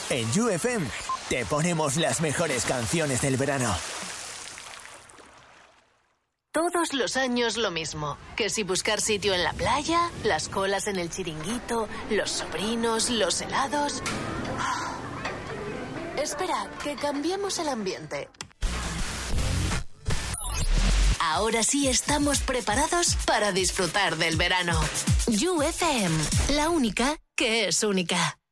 En You FM te ponemos las mejores canciones del verano. Todos los años lo mismo. Que si buscar sitio en la playa, las colas en el chiringuito, los sobrinos, los helados... Espera, que cambiemos el ambiente. Ahora sí estamos preparados para disfrutar del verano. You FM, la única que es única.